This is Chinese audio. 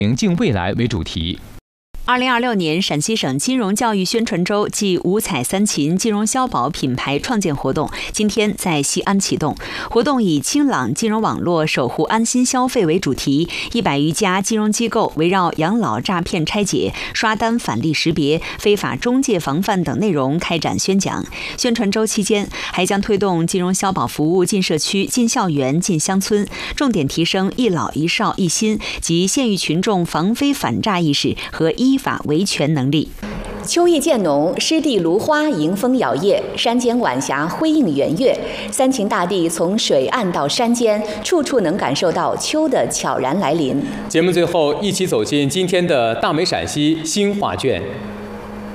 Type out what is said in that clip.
宁静未来为主题。 2026年陕西省金融教育宣传周暨五彩三秦金融消保品牌创建活动今天在西安启动。活动以清朗金融网络守护安心消费为主题，100余家金融机构围绕养老诈骗拆解、刷单返利识别、非法中介防范等内容开展宣讲。宣传周期间，还将推动金融消保服务进社区、进校园、进乡村，重点提升一老一少一心及县域群众防非反诈意识和依法维权能力。 秋意渐浓，湿地芦花迎风摇曳，山间晚霞辉映圆月。三秦大地从水岸到山间，处处能感受到秋的悄然来临。 节目最后，一起走进今天的大美陕西新画卷。